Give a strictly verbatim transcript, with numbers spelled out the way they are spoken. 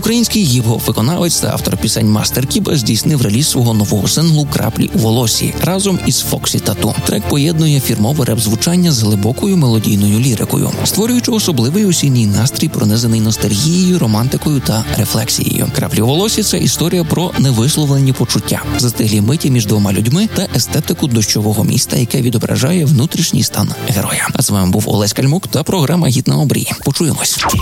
Український гіп-хоп-виконавець та автор пісень Мастер Кіба здійснив реліз свого нового синглу «Краплі у волосі» разом із Фоксі Тату. Трек поєднує фірмове реп-звучання з глибокою мелодійною лірикою, створюючи особливий осінній настрій, пронизаний ностальгією, романтикою та рефлексією. «Краплі у волосі» – це історія про невисловлені почуття, застиглі миті між двома людьми та естетику дощового міста, яке відображає внутрішній стан героя. А з вами був Олесь Кальмук та програма «Гід на обрії». Почуємось.